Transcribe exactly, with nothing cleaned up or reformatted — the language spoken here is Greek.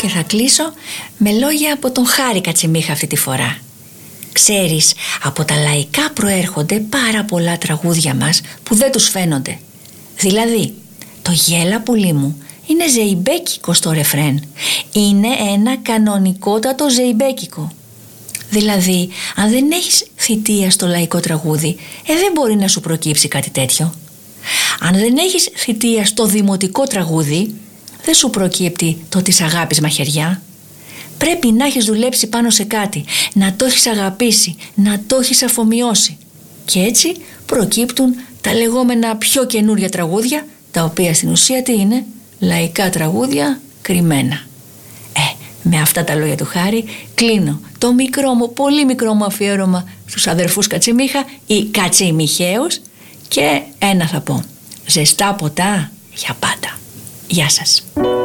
θα κλείσω με λόγια από τον Χάρη Κατσιμίχα αυτή τη φορά. Ξέρεις, από τα λαϊκά προέρχονται πάρα πολλά τραγούδια μας που δεν τους φαίνονται. Δηλαδή, το «Γέλα πουλί μου» είναι ζεϊμπέκικο στο ρεφρέν. Είναι ένα κανονικότατο ζεϊμπέκικο. Δηλαδή, αν δεν έχεις θητεία στο λαϊκό τραγούδι, ε, δεν μπορεί να σου προκύψει κάτι τέτοιο. Αν δεν έχεις θητεία στο δημοτικό τραγούδι, δεν σου προκύπτει το της αγάπης μαχαιριά. Πρέπει να έχεις δουλέψει πάνω σε κάτι, να το έχεις αγαπήσει, να το έχεις αφομοιώσει. Και έτσι προκύπτουν τα λεγόμενα πιο καινούρια τραγούδια, τα οποία στην ουσία τι είναι? Λαϊκά τραγούδια κρυμμένα. Ε, με αυτά τα λόγια του Χάρη κλείνω το μικρό μου, πολύ μικρό μου αφιέρωμα στους αδερφούς Κατσιμίχα ή Κατσιμιχαίους και ένα θα πω: ζεστά ποτά για πάντα. Γεια σας.